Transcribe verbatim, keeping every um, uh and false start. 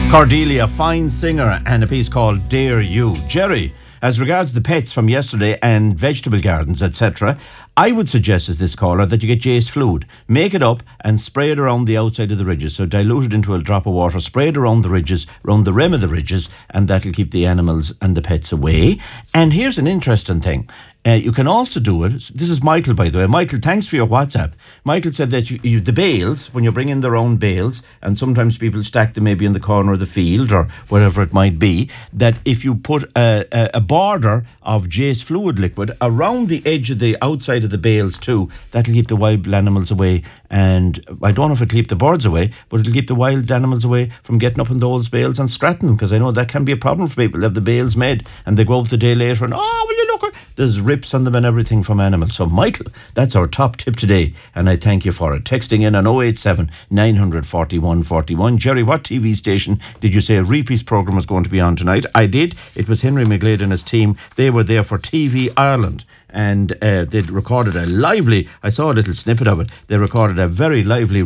Cordelia, fine singer, and a piece called Dare You. Jerry, as regards the pets from yesterday and vegetable gardens, et cetera, I would suggest as this caller that you get Jay's Fluid. Make it up and spray it around the outside of the ridges. So dilute it into a drop of water, spray it around the ridges, around the rim of the ridges, and that'll keep the animals and the pets away. And here's an interesting thing. Uh, you can also do it. This is Michael, by the way. Michael, thanks for your WhatsApp. Michael said that you, you, the bales, when you bring in their own bales, and sometimes people stack them maybe in the corner of the field or wherever it might be, that if you put a, a, a border of Jay's Fluid liquid around the edge of the outside of the bales too, that'll keep the wild animals away. And I don't know if it'll keep the birds away, but it'll keep the wild animals away from getting up in those bales and scratching them, because I know that can be a problem for people. They have the bales made and they go out the day later and, oh, will you look, there's rips on them and everything from animals. So Michael, that's our top tip today, and I thank you for it. Texting in on oh eight seven, nine four one, four one. Jerry, what T V station did you say a repeat programme was going to be on tonight? I did. It was Henry McGlade and his team. They were there for T V Ireland, and uh, they'd recorded a lively, I saw a little snippet of it, they recorded a very lively